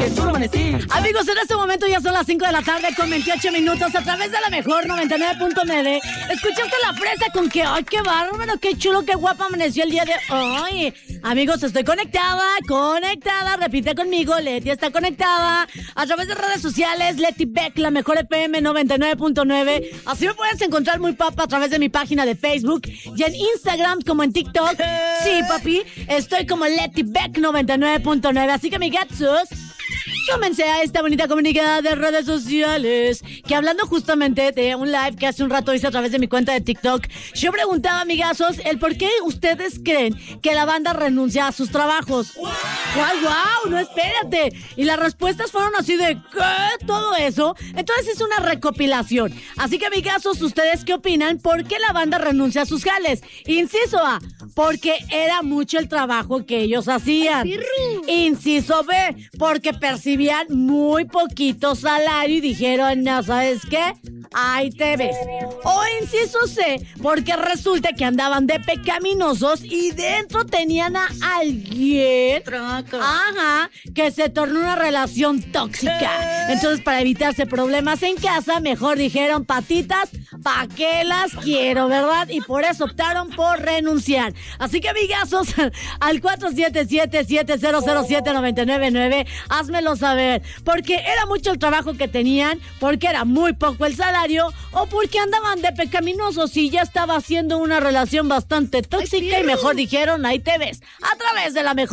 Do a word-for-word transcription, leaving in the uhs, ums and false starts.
Amigos, en este momento ya son las cinco de la tarde con veintiocho minutos a través de la mejor noventa y nueve punto nueve. ¿Escuchaste la fresa con que, ay, qué bárbaro, qué chulo, qué guapa amaneció el día de hoy? Amigos, estoy conectada, conectada, repite conmigo, Leti está conectada a través de redes sociales, Leti Beck, la mejor F M noventa y nueve punto nueve. Así me puedes encontrar muy papa a través de mi página de Facebook y en Instagram como en TikTok. Sí, papi, estoy como Leti Beck noventa y nueve punto nueve. Así que, mi gatos, súmense a esta bonita comunicada de redes sociales. Que hablando justamente de un live que hace un rato hice a través de mi cuenta de TikTok, yo preguntaba, amigazos, el por qué ustedes creen que la banda renuncia a sus trabajos. ¡Wow! ¡Wow! ¡No, espérate! Y las respuestas fueron así de ¿qué? ¿Todo eso? Entonces es una recopilación. Así que, amigazos, ¿ustedes qué opinan? ¿Por qué la banda renuncia a sus jales? Inciso A, porque era mucho el trabajo que ellos hacían. Inciso B, porque percibían muy poquito salario y dijeron, no, ¿sabes qué? Ahí te ves. O inciso C, porque resulta que andaban de pecaminosos y dentro tenían a alguien, ajá, que se tornó una relación tóxica. Entonces, para evitarse problemas en casa, mejor dijeron, patitas, ¿pa' qué las quiero, verdad? Y por eso optaron por renunciar. Así que, amigazos, al cuatro siete siete, siete cero cero siete, nueve nueve nueve, házmelo saber. Porque era mucho el trabajo que tenían, porque era muy poco el salario, o porque andaban de pecaminosos y ya estaba haciendo una relación bastante tóxica. Ay, y mejor dijeron, ahí te ves, a través de la mejor